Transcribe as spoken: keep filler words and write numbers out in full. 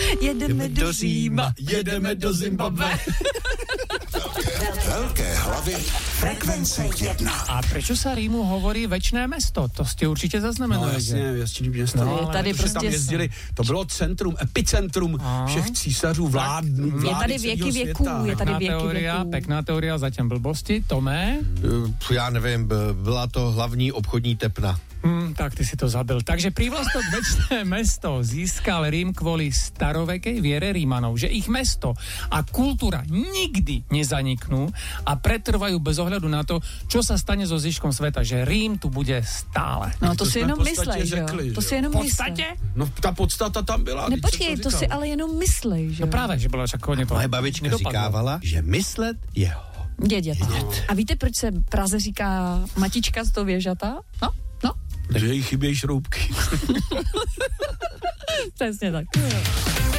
Jedeme do Říma, jedeme do Zimbabwe. Velké hlavy frekvence jedna. A prečo sa Rímu hovorí večné mesto? To ste určitě zaznamenali. No jasně, jasně město. No, tady protože prostě tam jezdili, to bylo centrum, epicentrum a? všech císařů, vládů, vlády je tady věky věků, je tady věky teoria, věků. pekná teoria, zatím blbosti. Tomé? Já nevím, byla to hlavní obchodní tepna. Hmm, tak ty si to zabil. Takže prívlastok Večné mesto získal Rím kvôli starovekej viere Rímanov, že ich mesto a kultúra nikdy nezaniknú a pretrvajú bez ohľadu na to, čo sa stane so zvyškom sveta, že Rím tu bude stále. No to, To si jsme jenom v podstatě myslej, že jo? řekli, To že si jenom V podstatě? myslej. No ta podstata tam byla. Ne, vždyť počkej, jsem to si říkal. ale jenom myslej, že No jo? práve, že bola však hodne to. Moje babička nedopadlo. říkávala, že myslet je Dědět. A víte, proč se Praze říká matička z toho věžata? No, no. Že jí chybějí šroubky. Přesně tak.